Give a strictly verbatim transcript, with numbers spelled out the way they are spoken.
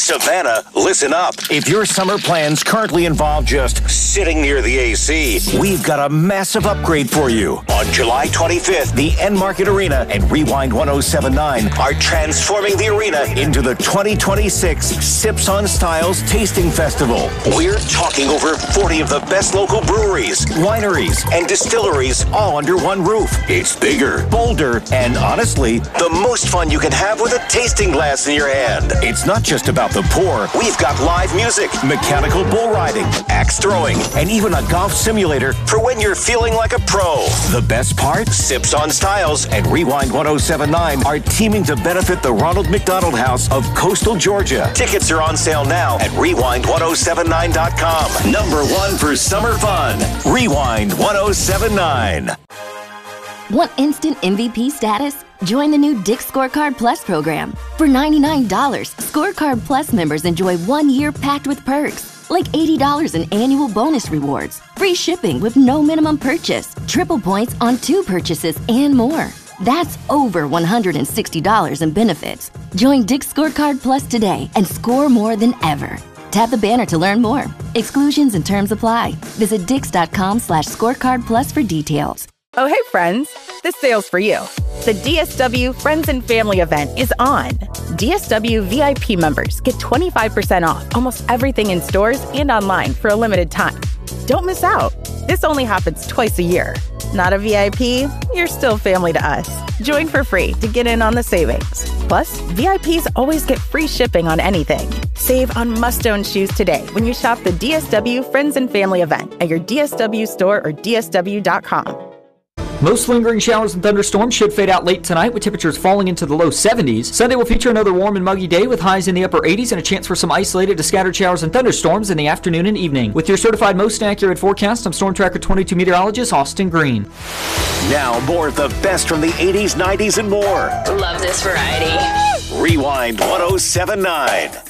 Savannah, listen up. If your summer plans currently involve just sitting near the A C, we've got a massive upgrade for you. On July twenty-fifth, the Enmarket Arena and Rewind one oh seven point nine are transforming the arena into the twenty twenty-six Sips on Styles Tasting Festival. We're talking over forty of the best local breweries, wineries, and distilleries all under one roof. It's bigger, bolder, and honestly, the most fun you can have with a tasting glass in your hand. It's not just about the pour. We've got live music, mechanical bull riding, axe throwing, and even a golf simulator for when you're feeling like a pro. The best part? Sips on Styles and Rewind one oh seven point nine are teaming to benefit the Ronald McDonald House of Coastal Georgia. Tickets are on sale now at rewind one oh seven nine dot com. Number one for summer fun. Rewind one oh seven point nine. Want instant M V P status? Join the new Dick's Scorecard Plus program. For ninety-nine dollars, Scorecard Plus members enjoy one year packed with perks, like eighty dollars in annual bonus rewards, free shipping with no minimum purchase, triple points on two purchases, and more. That's over one hundred sixty dollars in benefits. Join Dick's Scorecard Plus today and score more than ever. Tap the banner to learn more. Exclusions and terms apply. Visit dix.com slash scorecard plus for details. Oh, hey, friends. This sale's for you. The D S W Friends and Family event is on. D S W V I P members get twenty-five percent off almost everything in stores and online for a limited time. Don't miss out. This only happens twice a year. Not a V I P? You're still family to us. Join for free to get in on the savings. Plus, V I Ps always get free shipping on anything. Save on must-own shoes today when you shop the D S W Friends and Family event at your D S W store or D S W dot com. Most lingering showers and thunderstorms should fade out late tonight with temperatures falling into the low seventies. Sunday will feature another warm and muggy day with highs in the upper eighties and a chance for some isolated to scattered showers and thunderstorms in the afternoon and evening. With your certified most accurate forecast, I'm Storm Tracker twenty-two meteorologist Austin Green. Now more of the best from the eighties, nineties, and more. Love this variety. Rewind one oh seven point nine.